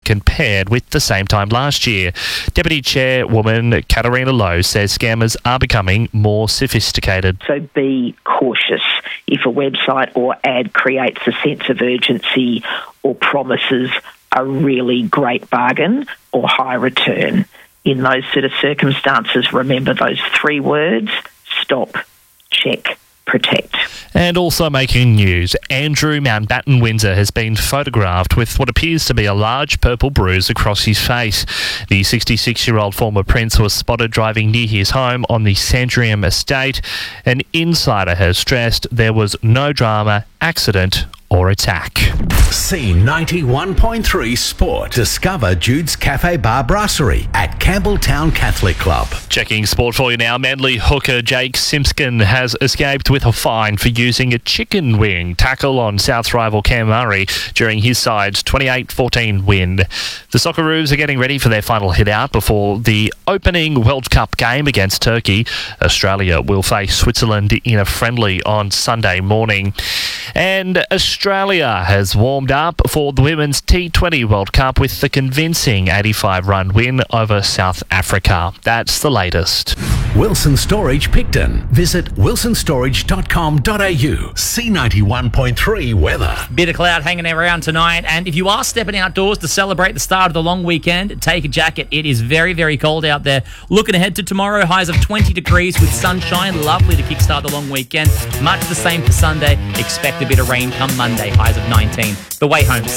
compared with the same time last year. Deputy Chairwoman Katarina Lowe says scammers are becoming more sophisticated. So be cautious. If a website or ad creates a sense of urgency or promises a really great bargain or high return, in those sort of circumstances, remember those 3 words: stop, check, protect. And also making news, Andrew Mountbatten Windsor has been photographed with what appears to be a large purple bruise across his face. The 66-year-old former prince was spotted driving near his home on the Sandringham estate. An insider has stressed there was no drama, accident or attack. C91.3 Sport. Discover Jude's Cafe Bar Brasserie at Campbelltown Catholic Club. Checking sport for you now. Manly hooker Jake Simpson has escaped with a fine for using a chicken wing tackle on South's rival Cam Murray during his side's 28-14 win. The Socceroos are getting ready for their final hit-out before the opening World Cup game against Turkey. Australia will face Switzerland in a friendly on Sunday morning. And Australia has warmed up for the Women's T20 World Cup with the convincing 85-run win over South Africa. That's the latest. Wilson Storage Picton. Visit wilsonstorage.com.au. C91.3 weather. Bit of cloud hanging around tonight, and if you are stepping outdoors to celebrate the start of the long weekend, take a jacket. It is very, very cold out there. Looking ahead to tomorrow, highs of 20 degrees with sunshine. Lovely to kickstart the long weekend. Much the same for Sunday. Expect a bit of rain come Monday, highs of 19. The way home,